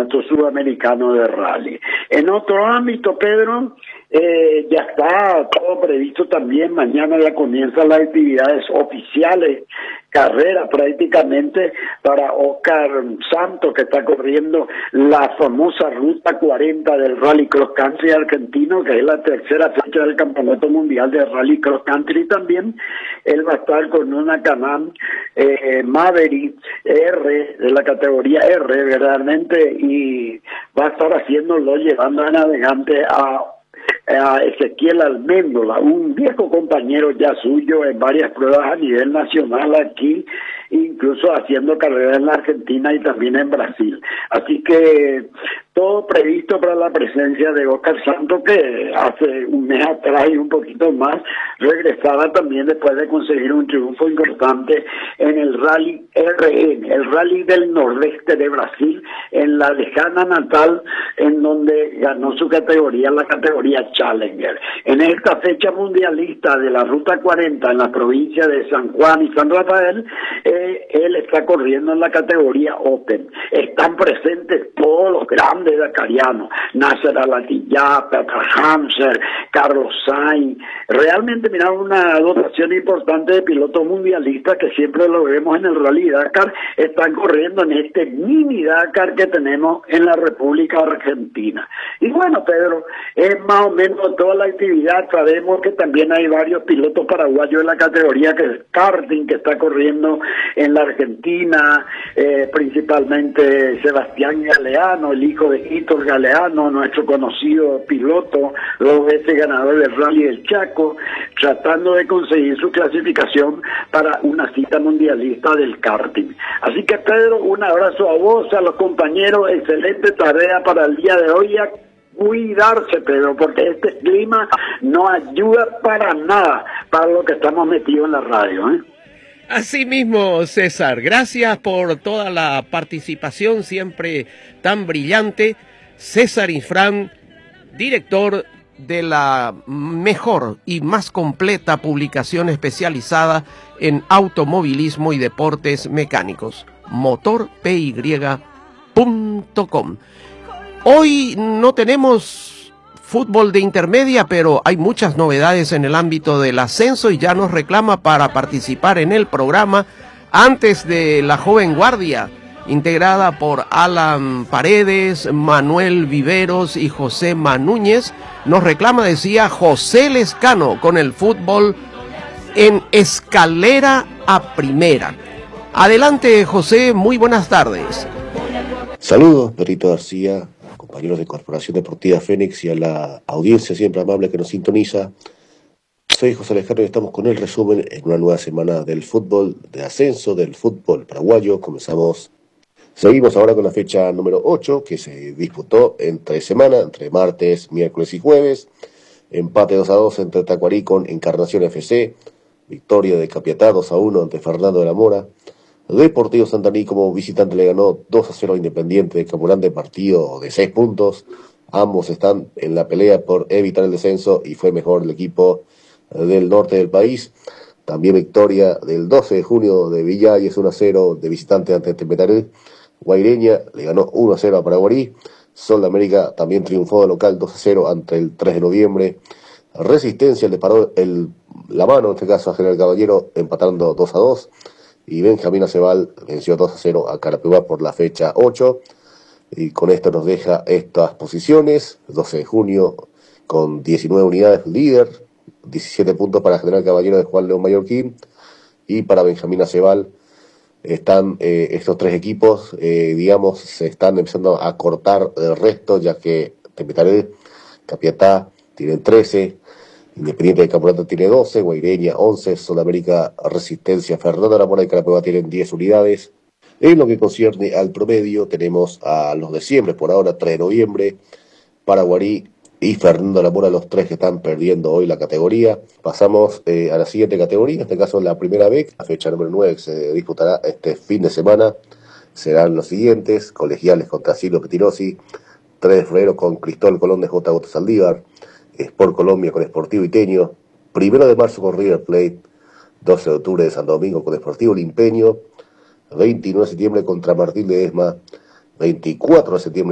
Campeonato Sudamericano de Rally. En otro ámbito, Pedro, ya está todo previsto también. Mañana ya comienzan las actividades oficiales, carrera prácticamente para Oscar Santos, que está corriendo la famosa Ruta 40 del Rally Cross Country argentino, que es la tercera fecha del Campeonato Mundial de Rally Cross Country. También él va a estar con una Can-Am Maverick R, de la categoría R, verdaderamente, y va a estar haciéndolo, llevando a navegante a Ezequiel Alméndola, un viejo compañero ya suyo en varias pruebas a nivel nacional aquí, incluso haciendo carreras en la Argentina y también en Brasil. Así que todo previsto para la presencia de Oscar Santos, que hace un mes atrás y un poquito más regresaba también después de conseguir un triunfo importante en el Rally RN, el Rally del Nordeste de Brasil, en la lejana natal, en donde ganó su categoría, la categoría Challenger. En esta fecha mundialista de la Ruta 40 en la provincia de San Juan y San Rafael, él está corriendo en la categoría Open. Están presentes todos los grandes dakarianos, Nasser Al-Attiyah, Peter Hamser, Carlos Sainz. Realmente, mira, una dotación importante de pilotos mundialistas que siempre lo vemos en el Rally Dakar, están corriendo en este mini Dakar que tenemos en la República Argentina. Y bueno, Pedro, es más o menos toda la actividad. Sabemos que también hay varios pilotos paraguayos en la categoría que es karting, que está corriendo en la Argentina, principalmente Sebastián Galeano, el hijo de Hitor Galeano, nuestro conocido piloto, 2 veces ganador del Rally del Chaco, tratando de conseguir su clasificación para una cita mundialista del karting. Así que, Pedro, un abrazo a vos, a los compañeros, excelente tarea para el día de hoy. A cuidarse, Pedro, porque este clima no ayuda para nada para lo que estamos metidos en la radio, ¿eh? Así mismo, César, gracias por toda la participación siempre tan brillante. César Infran, director de la mejor y más completa publicación especializada en automovilismo y deportes mecánicos, motorpy.com. Hoy no tenemos fútbol de intermedia, pero hay muchas novedades en el ámbito del ascenso y ya nos reclama para participar en el programa antes de la joven guardia, integrada por Alan Paredes, Manuel Viveros y José Manúñez. Nos reclama, decía, José Lescano con el fútbol en escalera a primera. Adelante, José, muy buenas tardes. Saludos, Perito García, compañeros de Corporación Deportiva Fénix y a la audiencia siempre amable que nos sintoniza. Soy José Alejandro y estamos con el resumen en una nueva semana del fútbol de ascenso, del fútbol paraguayo. Seguimos ahora con la fecha número 8, que se disputó entre semana, entre martes, miércoles y jueves. Empate 2-2 entre Tacuarí con Encarnación FC. Victoria de Capiatá 2-1 ante Fernando de la Mora. Deportivo Santaní como visitante le ganó 2-0 a Independiente de Camurán, partido de 6 puntos. Ambos están en la pelea por evitar el descenso y fue mejor el equipo del norte del país. También victoria del 12 de junio de Villalles 1-0 de visitante ante Tempetaré. Guaireña le ganó 1-0 a Paraguarí. Sol de América también triunfó de local 2-0 ante el 3 de noviembre. Resistencia le paró la mano, en este caso a General Caballero, empatando 2-2. Y Benjamín Aceval venció 2-0 a Carapiuá por la fecha 8. Y con esto nos deja estas posiciones. 12 de junio con 19 unidades líder. 17 puntos para General Caballero de Juan León Mallorquín. Y para Benjamín Aceval están estos 3 equipos, se están empezando a cortar el resto, ya que Tempetaré, Capiatá tienen 13. Independiente de Camurata tiene 12, Guaireña 11, Sudamérica Resistencia, Fernando de la Mora y Carapiuá tienen 10 unidades. En lo que concierne al promedio, tenemos a los de siempre, por ahora 3 de noviembre, Paraguarí y Fernando de la Mora, los 3 que están perdiendo hoy la categoría. Pasamos a la siguiente categoría, en este caso la primera B, la fecha número 9 que se disputará este fin de semana. Serán los siguientes: Colegiales contra Silvio Petirosi, 3 de febrero con Cristóbal Colón de J. Saldívar, Sport Colombia con Sportivo Iteño, 1 de marzo con River Plate, 12 de octubre de Santo Domingo con Sportivo Limpeño, 29 de septiembre contra Martín Ledesma, 24 de septiembre